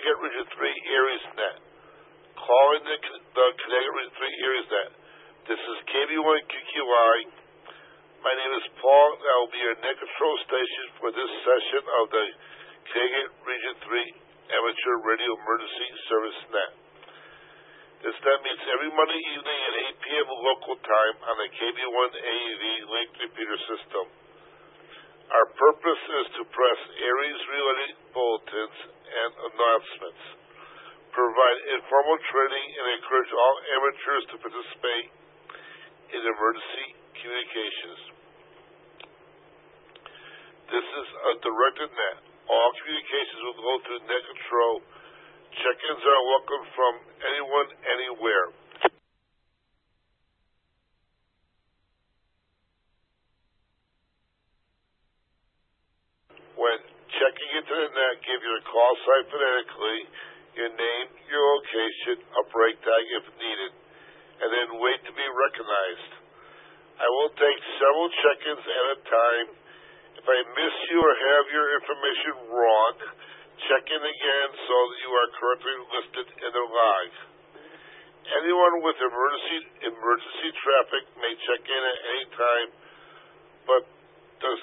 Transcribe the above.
Connecticut Region 3 AriesNet. Calling the Connecticut Region 3 AriesNet. This is KB1QQI. My name is Paul, and I will be your net control station for this session of the Connecticut Region 3 Amateur Radio Emergency Service Net. This net meets every Monday evening at 8 p.m. local time on the KB1 AEV linked repeater system. Our purpose is to press Aries-related bulletins and announcements, provide informal training, and encourage all amateurs to participate in emergency communications. This is a directed net. All communications will go through net control. Check-ins are welcome from anyone, anywhere. When checking into the net, give your call sign phonetically, your name, your location, a break tag if needed, and then wait to be recognized. I will take several check-ins at a time. If I miss you or have your information wrong, check in again so that you are correctly listed in the log. Anyone with emergency traffic may check in at any time, but